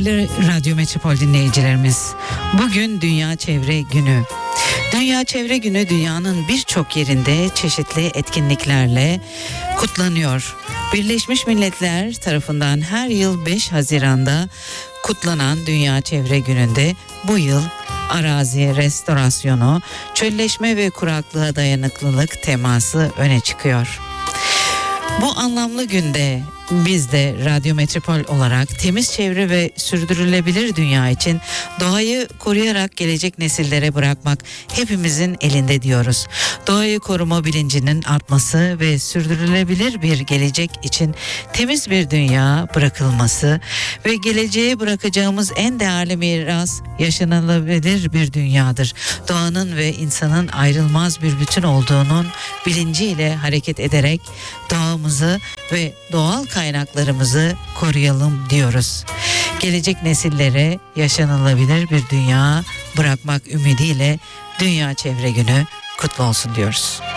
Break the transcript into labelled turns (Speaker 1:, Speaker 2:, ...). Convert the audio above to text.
Speaker 1: Değerli Radyo Metropol dinleyicilerimiz, bugün Dünya Çevre Günü. Dünya Çevre Günü dünyanın birçok yerinde çeşitli etkinliklerle kutlanıyor. Birleşmiş Milletler tarafından her yıl 5 Haziran'da kutlanan Dünya Çevre Günü'nde bu yıl arazi restorasyonu, çölleşme ve kuraklığa dayanıklılık teması öne çıkıyor. Bu anlamlı günde biz de Radyo Metropol olarak temiz çevre ve sürdürülebilir dünya için doğayı koruyarak gelecek nesillere bırakmak hepimizin elinde diyoruz. Doğayı koruma bilincinin artması ve sürdürülebilir bir gelecek için temiz bir dünya bırakılması ve geleceğe bırakacağımız en değerli miras yaşanılabilir bir dünyadır. Doğanın ve insanın ayrılmaz bir bütün olduğunun bilinciyle hareket ederek doğamızı ve doğal kaynaklarımızı koruyalım diyoruz. Gelecek nesillere yaşanılabilir bir dünya bırakmak ümidiyle Dünya Çevre Günü kutlu olsun diyoruz.